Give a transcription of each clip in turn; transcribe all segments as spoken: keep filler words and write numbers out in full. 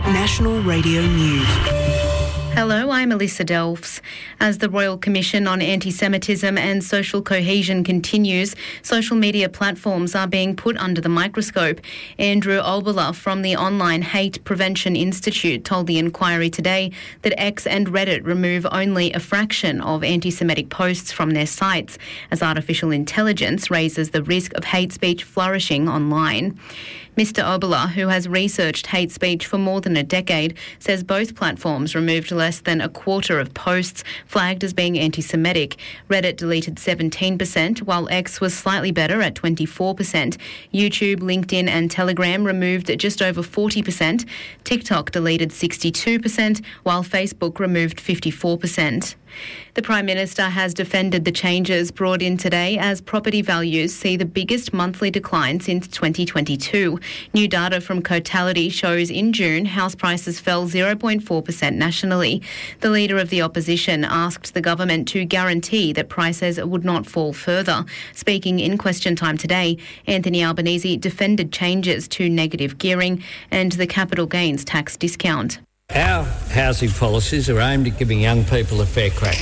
National Radio News. Hello, I'm Alyssa Delfs. As the Royal Commission on Anti-Semitism and Social Cohesion continues, social media platforms are being put under the microscope. Andrew Oberler from the Online Hate Prevention Institute told the inquiry today that X and Reddit remove only a fraction of anti-Semitic posts from their sites, as artificial intelligence raises the risk of hate speech flourishing online. Mister Oberler, who has researched hate speech for more than a decade, says both platforms removed less than a quarter of posts flagged as being anti-Semitic. Reddit deleted seventeen percent, while X was slightly better at twenty-four percent. YouTube, LinkedIn and Telegram removed just over forty percent. TikTok deleted sixty-two percent, while Facebook removed fifty-four percent. The Prime Minister has defended the changes brought in today as property values see the biggest monthly decline since twenty twenty-two. New data from Cotality shows in June house prices fell zero point four percent nationally. The Leader of the Opposition asked the government to guarantee that prices would not fall further. Speaking in Question Time today, Anthony Albanese defended changes to negative gearing and the capital gains tax discount. Our housing policies are aimed at giving young people a fair crack.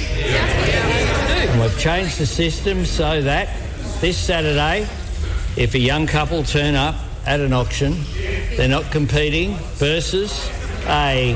And we've changed the system so that this Saturday, if a young couple turn up at an auction, they're not competing versus a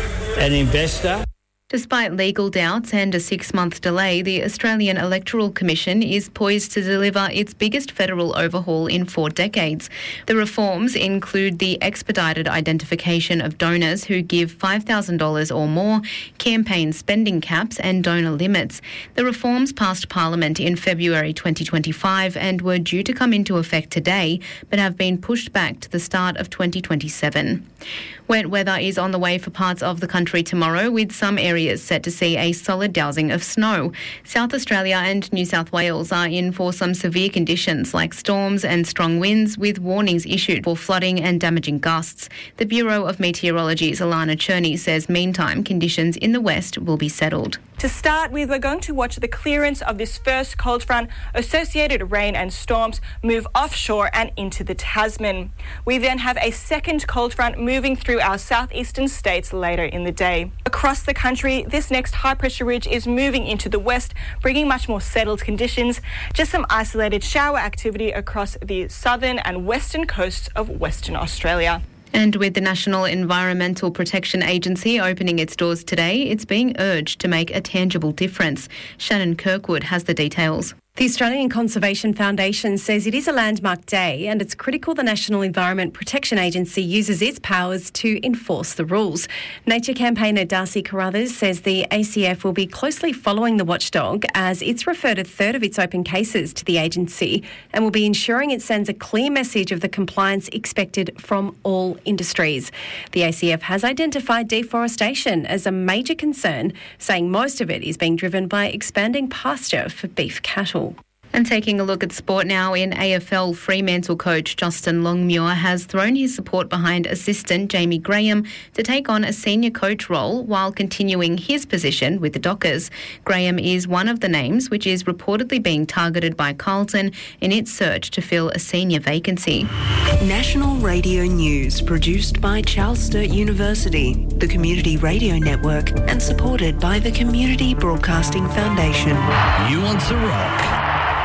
an investor. Despite legal doubts and a six-month delay, the Australian Electoral Commission is poised to deliver its biggest federal overhaul in four decades. The reforms include the expedited identification of donors who give five thousand dollars or more, campaign spending caps and donor limits. The reforms passed Parliament in February twenty twenty-five and were due to come into effect today, but have been pushed back to the start of twenty twenty-seven. Wet weather is on the way for parts of the country tomorrow, with some areas set to see a solid dousing of snow. South Australia and New South Wales are in for some severe conditions like storms and strong winds, with warnings issued for flooding and damaging gusts. The Bureau of Meteorology's Alana Cherney says meantime conditions in the west will be settled. To start with, we're going to watch the clearance of this first cold front, associated rain and storms move offshore and into the Tasman. We then have a second cold front moving through our southeastern states later in the day. Across the country, this next high-pressure ridge is moving into the west, bringing much more settled conditions. Just some isolated shower activity across the southern and western coasts of Western Australia. And with the National Environmental Protection Agency opening its doors today, it's being urged to make a tangible difference. Shannon Kirkwood has the details. The Australian Conservation Foundation says it is a landmark day and it's critical the National Environment Protection Agency uses its powers to enforce the rules. Nature campaigner Darcy Carruthers says the A C F will be closely following the watchdog as it's referred a third of its open cases to the agency and will be ensuring it sends a clear message of the compliance expected from all industries. The A C F has identified deforestation as a major concern, saying most of it is being driven by expanding pasture for beef cattle. And taking a look at sport now, in A F L, Fremantle coach Justin Longmuir has thrown his support behind assistant Jamie Graham to take on a senior coach role while continuing his position with the Dockers. Graham is one of the names which is reportedly being targeted by Carlton in its search to fill a senior vacancy. National Radio News, produced by Charles Sturt University, the Community Radio Network, and supported by the Community Broadcasting Foundation. You want to rock?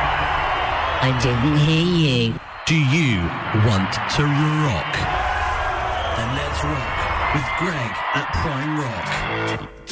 I didn't hear you. Do you want to rock? Then let's rock with Greg at Prime Rock.